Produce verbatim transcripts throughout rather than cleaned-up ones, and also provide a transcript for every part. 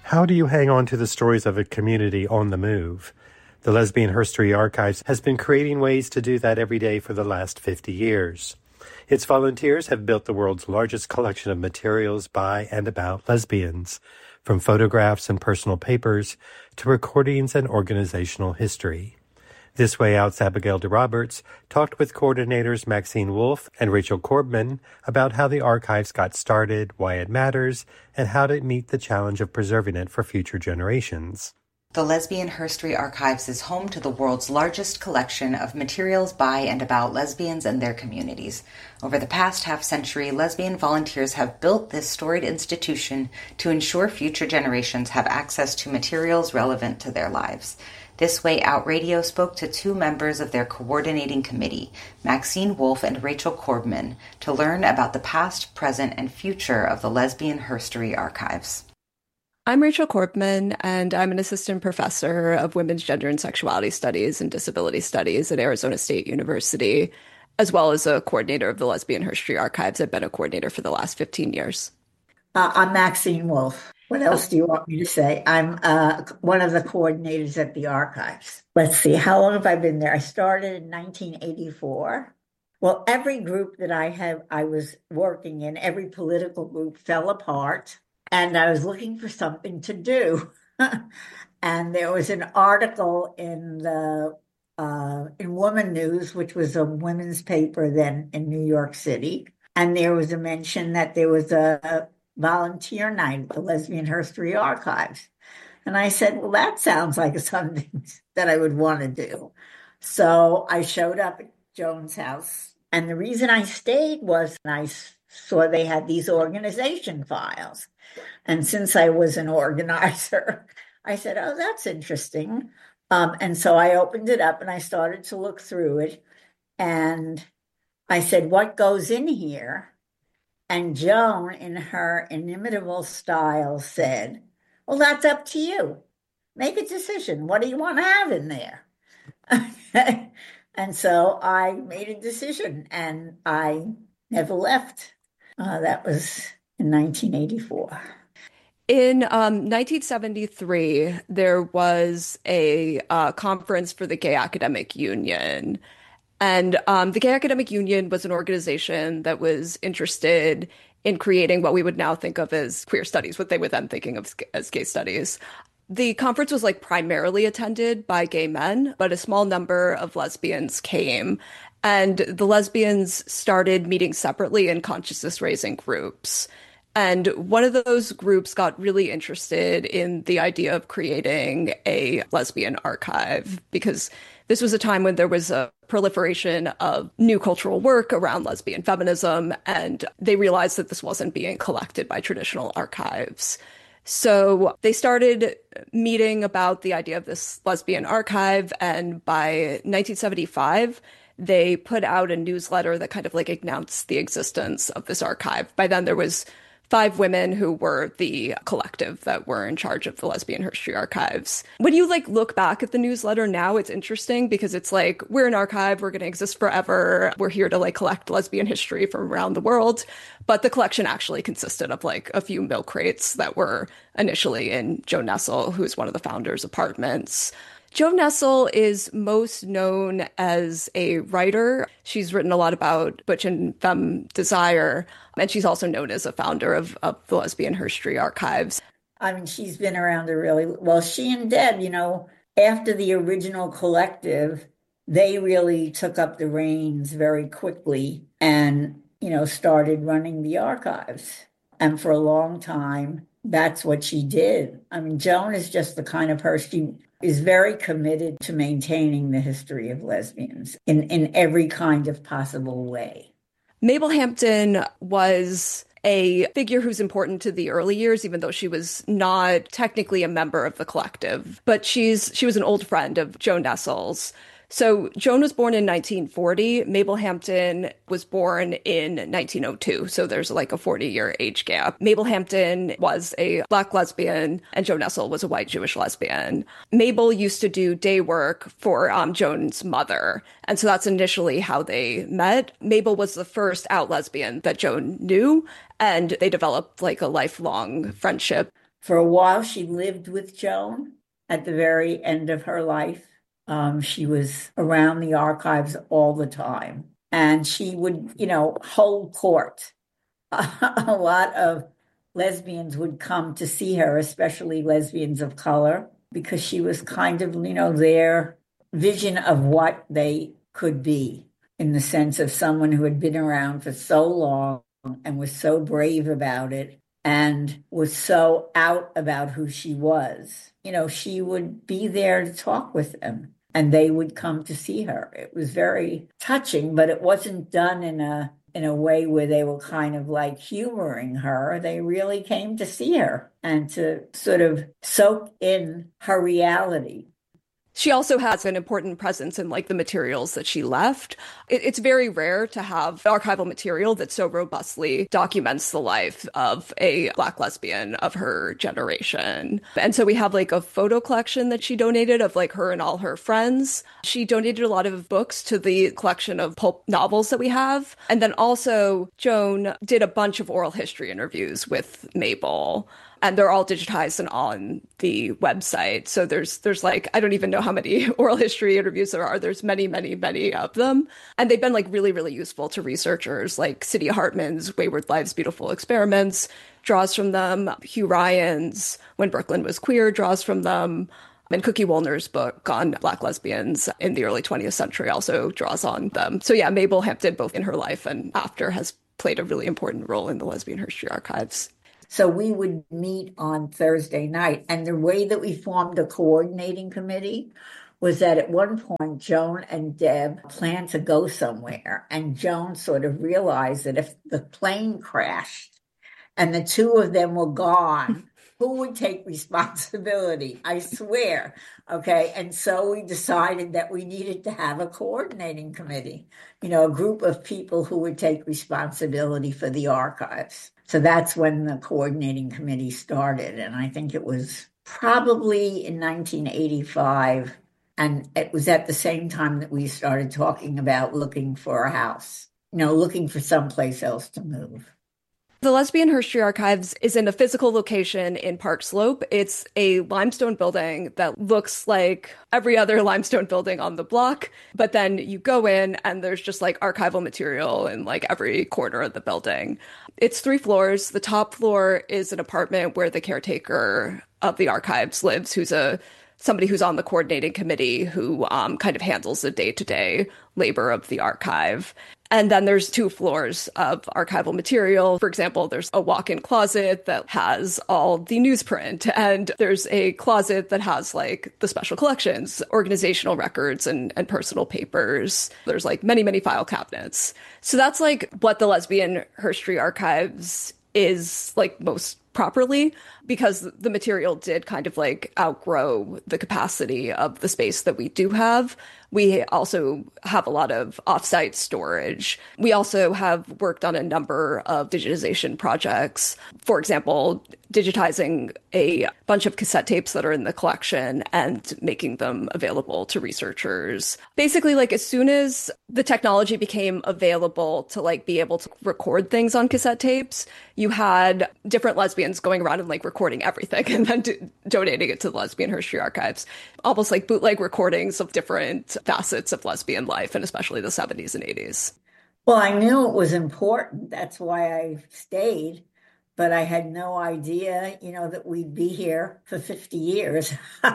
How do you hang on to the stories of a community on the move? The Lesbian History Archives has been creating ways to do that every day for the last fifty years. Its volunteers have built the world's largest collection of materials by and about lesbians, from photographs and personal papers to recordings and organizational history. This Way Out's Abigail DeRoberts talked with coordinators Maxine Wolf and Rachel Korbman about how the archives got started, why it matters, and how to meet the challenge of preserving it for future generations. The Lesbian History Archives is home to the world's largest collection of materials by and about lesbians and their communities. Over the past half-century, lesbian volunteers have built this storied institution to ensure future generations have access to materials relevant to their lives. This Way Out Radio spoke to two members of their coordinating committee, Maxine Wolf and Rachel Korbman, to learn about the past, present, and future of the Lesbian History Archives. I'm Rachel Korbman, and I'm an assistant professor of women's gender and sexuality studies and disability studies at Arizona State University, as well as a coordinator of the Lesbian History Archives. I've been a coordinator for the last fifteen years. Uh, I'm Maxine Wolf. What else do you want me to say? I'm uh, one of the coordinators at the archives. Let's see, how long have I been there? I started in nineteen eighty-four. Well, every group that I have, I was working in, every political group fell apart, and I was looking for something to do. And there was an article in the uh, in Woman News, which was a women's paper then in New York City, and there was a mention that there was a volunteer night at the Lesbian History Archives. And I said, well, that sounds like something that I would want to do. So I showed up at Joan's house. And the reason I stayed was I saw they had these organization files. And since I was an organizer, I said, oh, that's interesting. Um, and so I opened it up and I started to look through it. And I said, what goes in here? And Joan, in her inimitable style, said, well, that's up to you. Make a decision. What do you want to have in there? And so I made a decision, and I never left. Uh, that was in nineteen eighty-four. In um, nineteen seventy-three, there was a uh, conference for the Gay Academic Union. And um, the Gay Academic Union was an organization that was interested in creating what we would now think of as queer studies, what they were then thinking of as gay studies. The conference was like primarily attended by gay men, but a small number of lesbians came. And the lesbians started meeting separately in consciousness-raising groups. And one of those groups got really interested in the idea of creating a lesbian archive, because this was a time when there was a proliferation of new cultural work around lesbian feminism, and they realized that this wasn't being collected by traditional archives. So they started meeting about the idea of this lesbian archive, and by nineteen seventy-five, they put out a newsletter that kind of like announced the existence of this archive. By then, there was five women who were the collective that were in charge of the Lesbian History Archives. When you like look back at the newsletter now, it's interesting because it's like, we're an archive, we're going to exist forever. We're here to like collect lesbian history from around the world. But the collection actually consisted of like a few milk crates that were initially in Jo Nestel, who's one of the founders' apartments. Jo Nestel is most known as a writer. She's written a lot about butch and femme desire, and she's also known as a founder of, of the Lesbian History Archives. I mean, she's been around a really, well, she and Deb, you know, after the original collective, they really took up the reins very quickly and, you know, started running the archives. And for a long time, that's what she did. I mean, Joan is just the kind of person, she is very committed to maintaining the history of lesbians in, in every kind of possible way. Mabel Hampton was a figure who's important to the early years, even though she was not technically a member of the collective. But she's she was an old friend of Jo Nestel's. So Joan was born in nineteen forty. Mabel Hampton was born in nineteen oh two. So there's like a forty-year age gap. Mabel Hampton was a Black lesbian, and Jo Nestel was a white Jewish lesbian. Mabel used to do day work for um, Joan's mother. And so that's initially how they met. Mabel was the first out lesbian that Joan knew, and they developed like a lifelong friendship. For a while, she lived with Joan at the very end of her life. Um, she was around the archives all the time. And she would, you know, hold court. A lot of lesbians would come to see her, especially lesbians of color, because she was kind of, you know, their vision of what they could be, in the sense of someone who had been around for so long and was so brave about it and was so out about who she was. You know, she would be there to talk with them and they would come to see her. It was very touching, but it wasn't done in a in a way where they were kind of like humoring her. They really came to see her and to sort of soak in her reality. She also has an important presence in like the materials that she left. It, it's very rare to have archival material that so robustly documents the life of a Black lesbian of her generation. And so we have like a photo collection that she donated of like her and all her friends. She donated a lot of books to the collection of pulp novels that we have. And then also Joan did a bunch of oral history interviews with Mabel. And they're all digitized and on the website. So there's there's like, I don't even know how many oral history interviews there are. There's many, many, many of them. And they've been like really, really useful to researchers. Like Cydia Hartman's Wayward Lives, Beautiful Experiments draws from them. Hugh Ryan's When Brooklyn Was Queer draws from them. And Cookie Woolner's book on Black lesbians in the early twentieth century also draws on them. So yeah, Mabel Hampton, both in her life and after, has played a really important role in the Lesbian History Archives. So we would meet on Thursday night. And the way that we formed a coordinating committee was that at one point, Joan and Deb planned to go somewhere. And Joan sort of realized that if the plane crashed and the two of them were gone, who would take responsibility? I swear. Okay. And so we decided that we needed to have a coordinating committee, you know, a group of people who would take responsibility for the archives. So that's when the coordinating committee started. And I think it was probably in nineteen eighty-five. And it was at the same time that we started talking about looking for a house, you know, looking for someplace else to move. The Lesbian History Archives is in a physical location in Park Slope. It's a limestone building that looks like every other limestone building on the block. But then you go in and there's just like archival material in like every corner of the building. It's three floors. The top floor is an apartment where the caretaker of the archives lives, who's a somebody who's on the coordinating committee who um, kind of handles the day-to-day labor of the archive. And then there's two floors of archival material. For example, there's a walk-in closet that has all the newsprint, and there's a closet that has like the special collections, organizational records, and, and personal papers. There's like many, many file cabinets. So that's like what the Lesbian History Archives is like most properly, because the material did kind of like outgrow the capacity of the space that we do have. We also have a lot of offsite storage. We also have worked on a number of digitization projects. For example, digitizing a bunch of cassette tapes that are in the collection and making them available to researchers. Basically, like as soon as the technology became available to like be able to record things on cassette tapes, you had different lesbians going around and like recording everything and then do- donating it to the Lesbian History Archives. Almost like bootleg recordings of different facets of lesbian life, and especially the seventies and eighties. Well, I knew it was important. That's why I stayed. But I had no idea, you know, that we'd be here for fifty years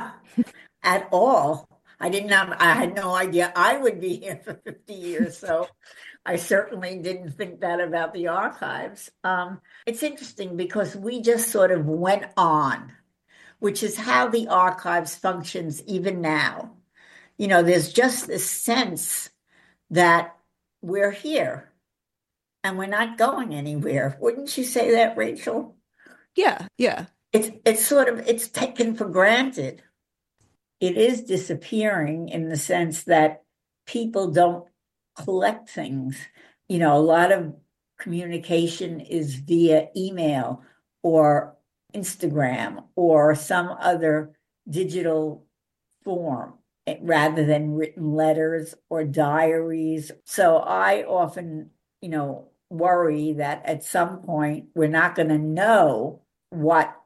at all. I didn't have, I had no idea I would be here for fifty years. So I certainly didn't think that about the archives. Um, it's interesting because we just sort of went on, which is how the archives functions even now. You know, there's just this sense that we're here and we're not going anywhere. Wouldn't you say that, Rachel? Yeah, yeah. It's it's sort of, it's taken for granted. It is disappearing in the sense that people don't collect things. You know, a lot of communication is via email or Instagram or some other digital form, rather than written letters or diaries. So I often, you know, worry that at some point we're not going to know what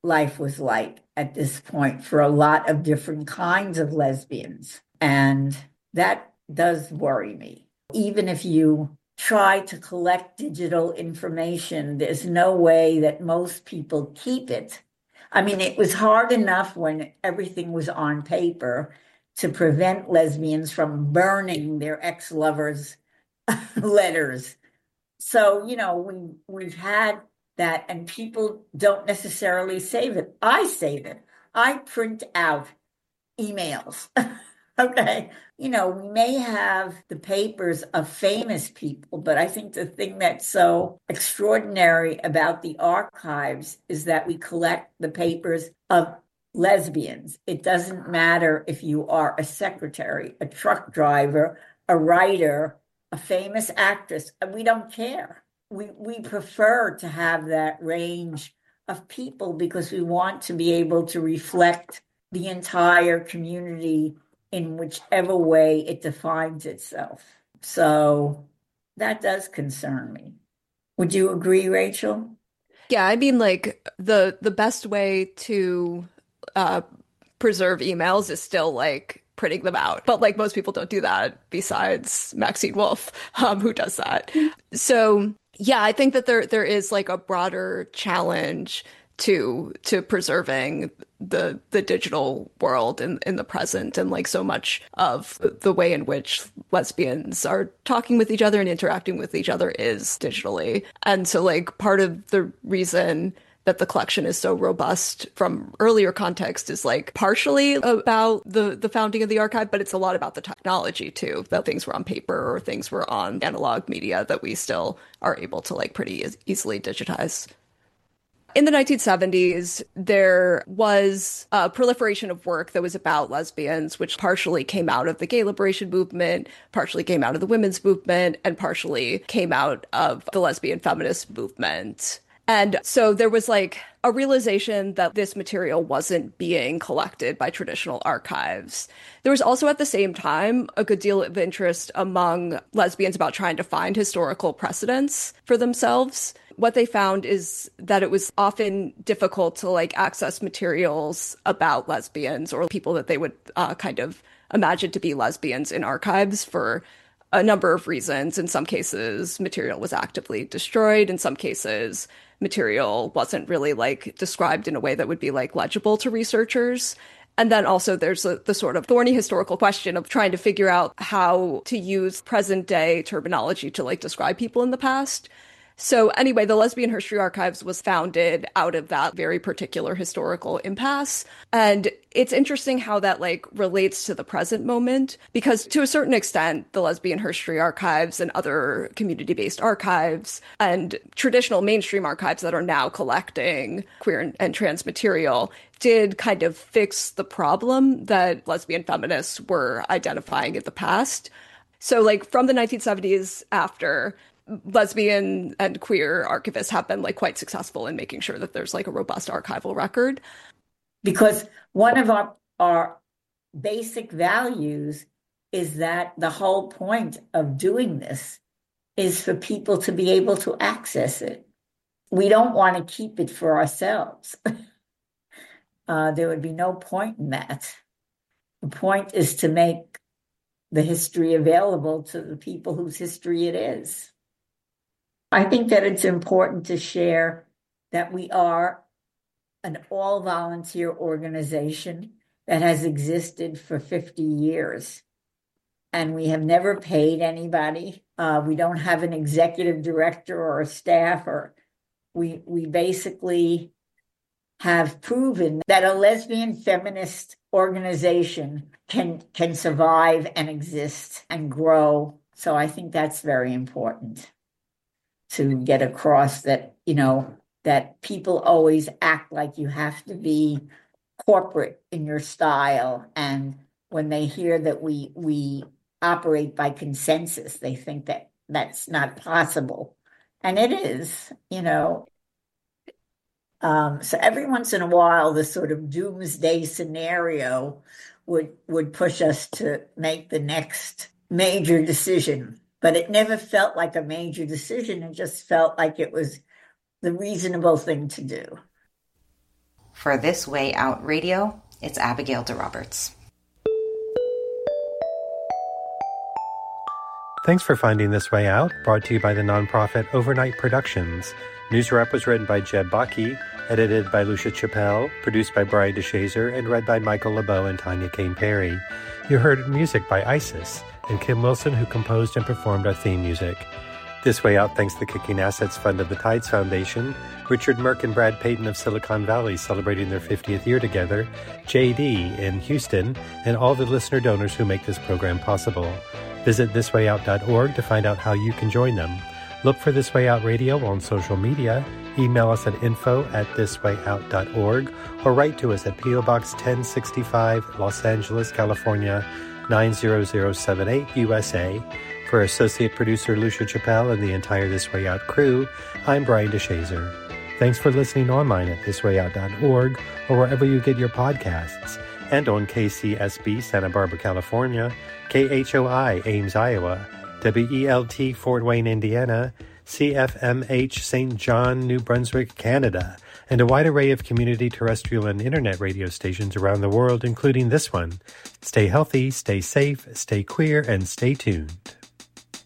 life was like at this point for a lot of different kinds of lesbians. And that does worry me. Even if you try to collect digital information, there's no way that most people keep it. I mean, it was hard enough when everything was on paper to prevent lesbians from burning their ex-lovers' letters. So, you know, we, we've had that, and people don't necessarily save it. I save it. I print out emails. Okay. You know, we may have the papers of famous people, but I think the thing that's so extraordinary about the archives is that we collect the papers of lesbians. It doesn't matter if you are a secretary, a truck driver, a writer, a famous actress. We don't care. We, we prefer to have that range of people because we want to be able to reflect the entire community in whichever way it defines itself. So that does concern me. Would you agree, Rachel? Yeah, I mean, like the the best way to uh, preserve emails is still like printing them out. But like most people don't do that besides Maxine Wolf, um, who does that. So yeah, I think that there there is like a broader challenge to to preserving the the digital world in, in the present, and like so much of the way in which lesbians are talking with each other and interacting with each other is digitally. And so like part of the reason that the collection is so robust from earlier context is like partially about the the founding of the archive, but it's a lot about the technology too, that things were on paper or things were on analog media that we still are able to like pretty e- easily digitize. In the nineteen seventies, there was a proliferation of work that was about lesbians, which partially came out of the gay liberation movement, partially came out of the women's movement, and partially came out of the lesbian feminist movement. And so there was like a realization that this material wasn't being collected by traditional archives. There was also at the same time a good deal of interest among lesbians about trying to find historical precedents for themselves. What they found is that it was often difficult to like access materials about lesbians or people that they would uh, kind of imagine to be lesbians in archives for a number of reasons. In some cases, material was actively destroyed. In some cases, material wasn't really like described in a way that would be like legible to researchers. And then also there's a, the sort of thorny historical question of trying to figure out how to use present day terminology to like describe people in the past. So anyway, the Lesbian History Archives was founded out of that very particular historical impasse. And it's interesting how that like relates to the present moment, because to a certain extent, the Lesbian History Archives and other community-based archives and traditional mainstream archives that are now collecting queer and, and trans material did kind of fix the problem that lesbian feminists were identifying in the past. So like from the nineteen seventies after, lesbian and queer archivists have been like quite successful in making sure that there's like a robust archival record. Because one of our, our basic values is that the whole point of doing this is for people to be able to access it. We don't want to keep it for ourselves. uh, there would be no point in that. The point is to make the history available to the people whose history it is. I think that it's important to share that we are an all-volunteer organization that has existed for fifty years. And we have never paid anybody. Uh, we don't have an executive director or a staff. Or we, we basically have proven that a lesbian feminist organization can, can survive and exist and grow. So I think that's very important to get across, that, you know, that people always act like you have to be corporate in your style. And when they hear that we we operate by consensus, they think that that's not possible. And it is, you know. Um, so every once in a while, the sort of doomsday scenario would would push us to make the next major decision. But it never felt like a major decision. It just felt like it was the reasonable thing to do. For This Way Out Radio, it's Abigail DeRoberts. Thanks for finding This Way Out, brought to you by the nonprofit Overnight Productions. News Wrap was written by Jeb Bakke, edited by Lucia Chappelle, produced by Brian DeShazer, and read by Michael LeBeau and Tanya Kane Perry. You heard music by Isis and Kim Wilson, who composed and performed our theme music. This Way Out thanks the Kicking Assets Fund of the Tides Foundation, Richard Merck and Brad Payton of Silicon Valley celebrating their fiftieth year together, J D in Houston, and all the listener donors who make this program possible. Visit this way out dot org to find out how you can join them. Look for This Way Out Radio on social media, email us at info at this way out dot org, or write to us at P O Box ten sixty-five, Los Angeles, California, nine zero zero seven eight, U S A. For associate producer Lucia Chappelle and the entire This Way Out crew, I'm Brian DeShazer. Thanks for listening online at this way out dot org or wherever you get your podcasts, and on K C S B Santa Barbara, California, K H O I Ames, Iowa, W E L T Fort Wayne, Indiana, C F M H Saint John, New Brunswick, Canada, and a wide array of community terrestrial and internet radio stations around the world, including this one. Stay healthy, stay safe, stay queer, and stay tuned.